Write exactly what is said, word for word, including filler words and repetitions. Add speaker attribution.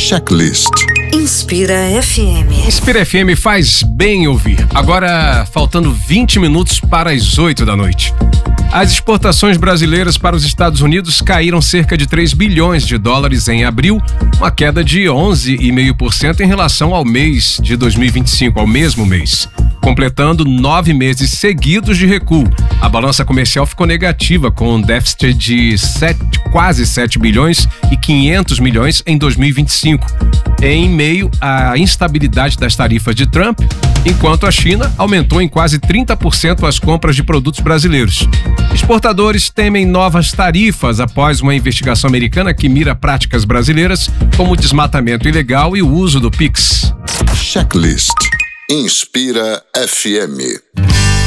Speaker 1: Checklist.
Speaker 2: Inspira F M.
Speaker 3: Inspira F M faz bem ouvir. Agora, faltando vinte minutos para as oito da noite. As exportações brasileiras para os Estados Unidos caíram cerca de três bilhões de dólares em abril, uma queda de onze vírgula cinco por cento em relação ao mês de dois mil e vinte e cinco, ao mesmo mês, completando nove meses seguidos de recuo. A balança comercial ficou negativa, com um déficit de sete, quase sete bilhões e quinhentos milhões em dois mil e vinte e cinco, em meio à instabilidade das tarifas de Trump, enquanto a China aumentou em quase trinta por cento as compras de produtos brasileiros. Exportadores temem novas tarifas após uma investigação americana que mira práticas brasileiras como desmatamento ilegal e o uso do Pix.
Speaker 1: Checklist. Inspira F M.